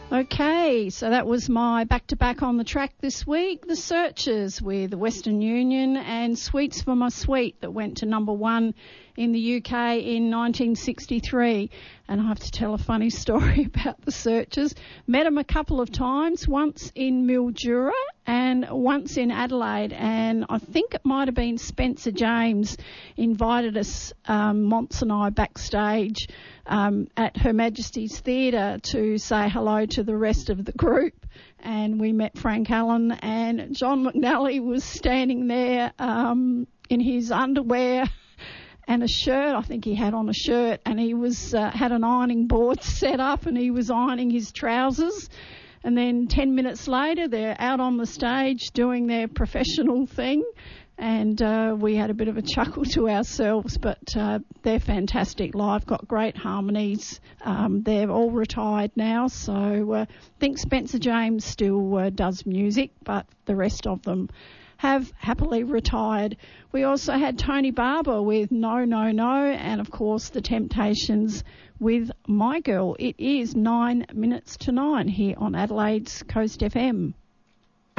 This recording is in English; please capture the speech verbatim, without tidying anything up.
Okay, so that was my back-to-back on the track this week. The Searchers with Western Union and Sweets for My Sweet that went to number one in the U K in nineteen sixty-three. And I have to tell a funny story about the Searchers. Met them a couple of times, once in Mildura and once in Adelaide. And I think it might have been Spencer James invited us, um, Mons and I, backstage um, at Her Majesty's Theatre to say hello to the rest of the group. And we met Frank Allen, and John McNally was standing there um, in his underwear and a shirt. I think he had on a shirt, and he was uh, had an ironing board set up, and he was ironing his trousers. And then ten minutes later, they're out on the stage doing their professional thing, and uh, we had a bit of a chuckle to ourselves. But uh, they're fantastic live, got great harmonies. Um, they're all retired now, so uh, I think Spencer James still uh, does music, but the rest of them have happily retired. We also had Tony Barber with No, No, No, and of course the Temptations with My Girl. It is nine minutes to nine here on Adelaide's Coast F M.